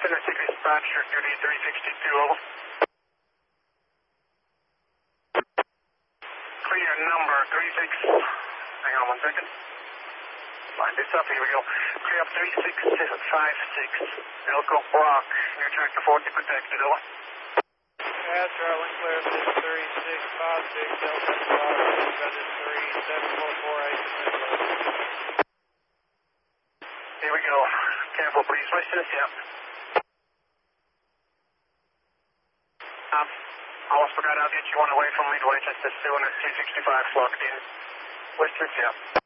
Tennessee dispatch, your duty 362, over. Clear number 36. Hang on 1 second. Line this up, here we go. Clear up 3656. Elko Brock, near tractor 40 protected, over. Yeah, traveling clear 3656, Elko Brock, Feather 37448. Here we go. Careful, please. West Tennessee up. Almost forgot I'll get you one away from Midway just as soon as 265 locked in. West Tennessee up.